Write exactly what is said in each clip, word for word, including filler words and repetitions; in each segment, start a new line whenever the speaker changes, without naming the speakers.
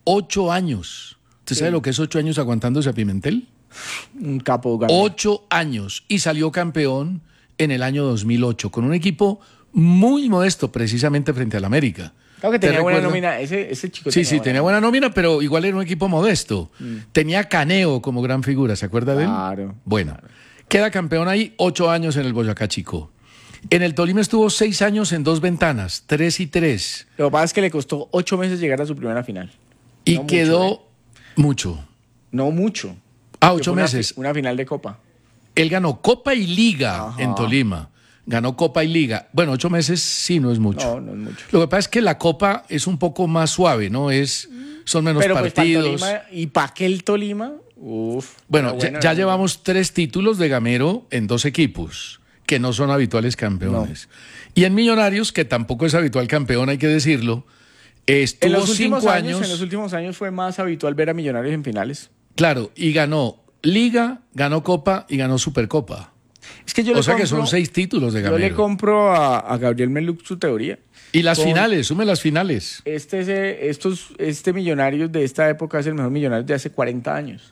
Ocho años. ¿Usted
Sí.
sabe lo que es ocho años aguantándose a Pimentel?
Un capo Gamero.
Ocho años. Y salió campeón en el año dos mil ocho con un equipo muy modesto, precisamente frente al América.
Claro que
¿Te
tenía buena
recuerdas?
nómina. Ese, ese chico
Sí, sí, tenía buena nómina, pero igual era un equipo modesto.
Mm.
Tenía Caneo como gran figura, ¿se acuerda de él?
Claro.
Bueno, queda campeón ahí, ocho años en el Boyacá Chico. En el Tolima estuvo seis años en dos ventanas, tres y tres.
Lo que pasa es que le costó ocho meses llegar a su primera final.
Y
No mucho,
quedó
¿eh?
mucho.
No mucho.
Ah,
Que
ocho
fue una
meses.
fi- Una, final de Copa.
Él ganó Copa y Liga
Ajá.
en Tolima. Ganó Copa y Liga. Bueno, ocho meses sí no es mucho.
No, no es mucho.
Lo que pasa es que la Copa es un poco más suave, ¿no? Es, son menos
Pero pues para el
partidos.
Tolima, y para aquel Tolima, uff.
Bueno, ya, ya llevamos tres títulos de Gamero en dos equipos, que no son habituales campeones. Y en Millonarios, que tampoco es habitual campeón, hay que decirlo, estuvo
En los últimos
cinco
años,
años,
en los últimos años fue más habitual ver a Millonarios en finales.
claro, y ganó Liga, ganó Copa y ganó Supercopa.
Es que yo
O
le
sea que
compro-
son seis títulos de
Yo
Gamero.
le compro a, a Gabriel Meluc su teoría.
Y las
con-
finales, sume las finales.
Este, es, eh, estos, este Millonarios de esta época es el mejor Millonarios de hace cuarenta años.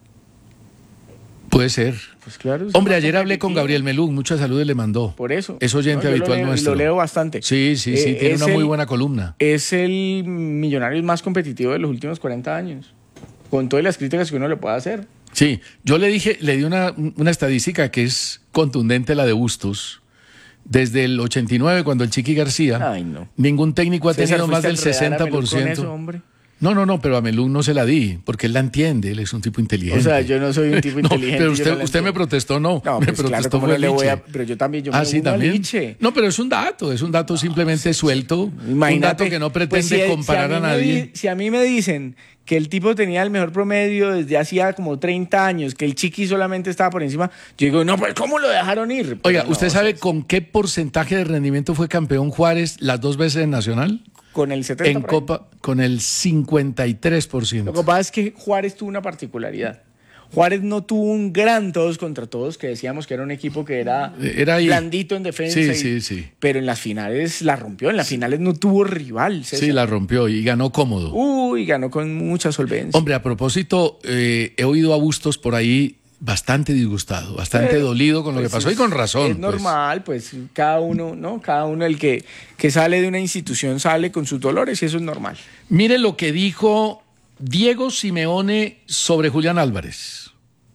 Puede ser.
Pues claro. es
Hombre,
más
ayer hablé con
competitivo.
Gabriel Melú, mucha salud le mandó.
Por eso.
Es oyente
No, yo
habitual
lo leo,
nuestro.
Lo leo bastante.
Sí, sí, sí,
Eh,
tiene
es
una muy
el-
buena columna.
Es el Millonarios más competitivo de los últimos cuarenta años. Con todas las críticas que uno le pueda hacer.
Sí, yo le dije, le di una, una estadística que es contundente, la de Bustos. Desde el ochenta y nueve, cuando el Chiqui García,
Ay, no.
ningún técnico ha
César,
tenido más
fuiste
del
a enredar a
sesenta
Melú
por
con
ciento.
eso, hombre.
No, no, no, pero a Melú no se la di, porque él la entiende, él es un tipo inteligente.
O sea, yo no soy un tipo
No,
inteligente.
pero
yo
usted,
no la
usted me
entiendo.
protestó, no.
No,
me
pues claro,
protestó
¿cómo
fue
no le voy a...?
Liche.
Pero yo también, yo
Ah,
me
sí,
uno a
también.
Liche.
No, pero es un dato, es un dato simplemente suelto. Un dato que no pretende
pues, si-
comparar
si
a,
mí me
nadie.
di- si a mí me dicen que el tipo tenía el mejor promedio desde hacía como treinta años, que el Chiqui solamente estaba por encima, yo digo, no, pues ¿cómo lo dejaron ir? Pero
Oiga,
no,
¿usted
o sea,
sabe con qué porcentaje de rendimiento fue campeón Juárez las dos veces en Nacional?
con el setenta
En
por ahí.
Copa, con el cincuenta y tres por
Lo
ciento.
que pasa es que Juárez tuvo una particularidad. Juárez no tuvo un gran todos contra todos, que decíamos que era un equipo que era,
Era ahí.
blandito en defensa.
Sí,
y-
sí, sí.
Pero en las finales la rompió, en las finales no tuvo rival. César.
Sí, la rompió y ganó cómodo.
Uy, ganó con mucha solvencia.
Hombre, a propósito, eh, he oído a Bustos por ahí bastante disgustado, bastante
Pero,
dolido con lo
pues,
que pasó y
es-
con razón.
Es
pues.
normal, pues. cada uno, ¿no? Cada uno el que, que sale de una institución sale con sus dolores y eso es normal.
Mire lo que dijo Diego Simeone sobre Julián Álvarez.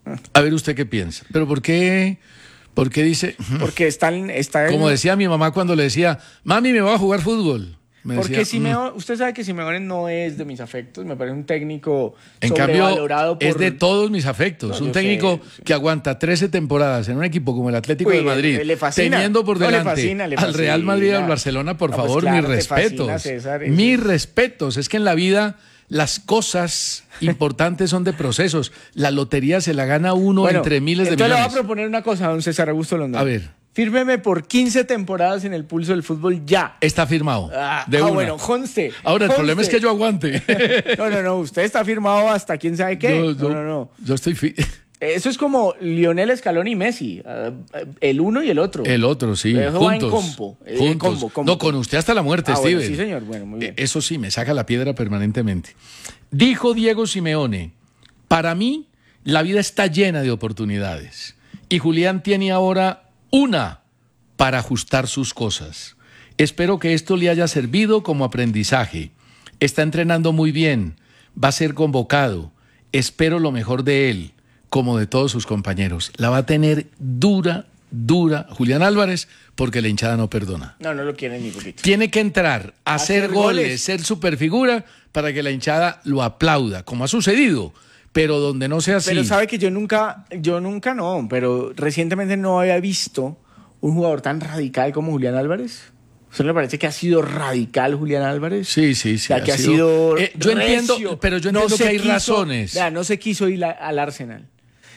A ver usted qué piensa. Pero ¿por qué, por qué dice?
Porque están, está
Como decía mi mamá cuando le decía, mami, me voy a jugar fútbol. Me
Porque
decía,
Simeone, usted sabe que Simeone no es de mis afectos, me parece un técnico
En cambio,
sobrevalorado por...
es de todos mis afectos.
No,
un
yo
técnico
sé, sí.
que aguanta trece temporadas en un equipo como el Atlético
Uy,
de Madrid,
le- le fascina.
teniendo por
No, le
delante
fascina, le
al Real Madrid y al
fascina.
Barcelona, por
No, pues
favor,
claro,
mis
te fascina,
respetos.
César, eso
mis
es-
respetos. Es que en la vida las cosas importantes son de procesos. La lotería se la gana uno
Bueno,
entre miles de
entonces le voy
millones.
a proponer una cosa, don César Augusto Londoño.
A ver.
Fírmeme por quince temporadas en el pulso del fútbol ya.
Está firmado.
Ah,
de
ah,
una.
bueno, conste.
Ahora, el
conste.
problema es que yo aguante.
No, no, no, usted está firmado hasta quién sabe qué.
Yo, yo-
no, no, no.
yo estoy... fi-
Eso es como Lionel Scaloni y Messi, ah, el uno y el otro.
El otro, sí.
Eso va en
juntos.
combo, eh,
juntos.
combo, combo.
No, con usted hasta la muerte,
Ah, bueno,
Steven.
sí, señor. Bueno, muy bien.
Eh, Eso sí, me saca la piedra permanentemente. Dijo Diego Simeone, para mí la vida está llena de oportunidades y Julián tiene ahora una para ajustar sus cosas. Espero que esto le haya servido como aprendizaje. Está entrenando muy bien, va a ser convocado. Espero lo mejor de él, como de todos sus compañeros. La va a tener dura, dura Julián Álvarez, porque la hinchada no perdona.
No, no lo quieren ni poquito.
Tiene que entrar a hacer,
Hacer
goles,
goles.
ser superfigura para que la hinchada lo aplauda, como ha sucedido. Pero donde no sea así.
Pero sabe que yo nunca, yo nunca no, pero recientemente no había visto un jugador tan radical como Julián Álvarez. ¿Usted le parece que ha sido radical Julián Álvarez?
Sí, sí, sí.
O sea, que ha sido,
Eh, yo entiendo,
recio.
pero yo
No
entiendo
se
que hay
quiso-
razones.
vea, no se quiso ir a- al Arsenal.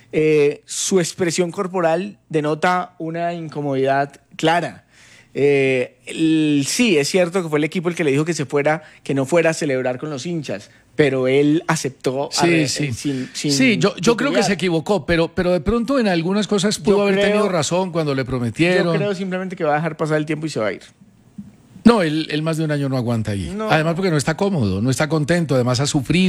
Eh, su expresión corporal denota una incomodidad clara. Eh, el- sí, es cierto que fue el equipo el que le dijo que se fuera, que no fuera a celebrar con los hinchas, pero él aceptó. a
Sí,
ver,
sí.
eh, sin- sin
sí, yo, yo creo que
titubear.
se equivocó, pero, pero de pronto en algunas cosas pudo
Yo
haber
creo-
tenido razón cuando le prometieron.
Yo creo simplemente que va a dejar pasar el tiempo y se va a ir.
No, él, él más de un año no aguanta ahí.
No.
Además porque no está cómodo, no está contento, además ha sufrido.